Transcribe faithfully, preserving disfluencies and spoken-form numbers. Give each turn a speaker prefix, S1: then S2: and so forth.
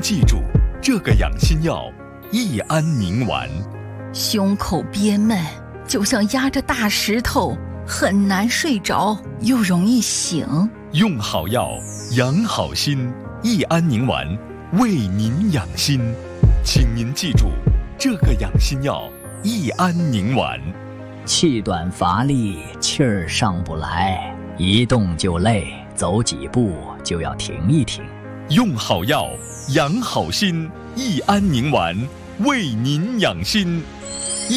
S1: 记住，这个养心药益安宁丸。
S2: 胸口憋闷，就像压着大石头，很难睡着，又容易醒。
S1: 用好药，养好心，益安宁丸为您养心。请您记住，这个养心药益安宁丸。
S3: 气短乏力，气儿上不来，一动就累，走几步就要停一停。
S1: 用好药，养好心，益安宁丸为您养心。